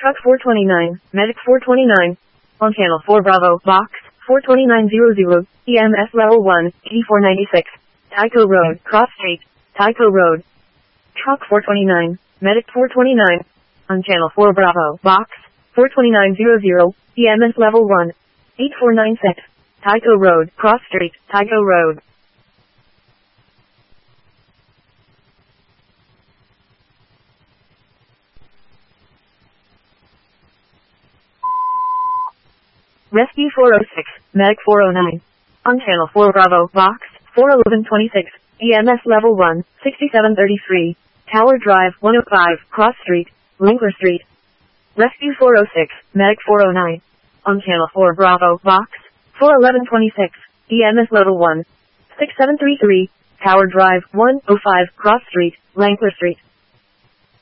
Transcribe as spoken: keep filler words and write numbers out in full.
Truck four twenty-nine, Medic four twenty-nine. On channel four Bravo, box, four twenty-nine hundred, E M S level one, eighty-four ninety-six. Tyco Road, Cross Street, Tyco Road. Truck four twenty-nine, Medic four twenty-nine. On channel four Bravo, box, four twenty-nine hundred, E M S level one, eighty-four ninety-six. Tyco Road, Cross Street, Tyco Road. Rescue four oh six, Medic four oh nine. On channel four Bravo, box, four eleven twenty-six, E M S level one, sixty-seven thirty-three. Tower Drive, one oh five, Cross Street, Winkler Street. Rescue four oh six, Medic four oh nine. On channel four Bravo, box, four eleven twenty-six, E M S level one, six seven three three. Tower Drive, one oh five, Cross Street, Winkler Street.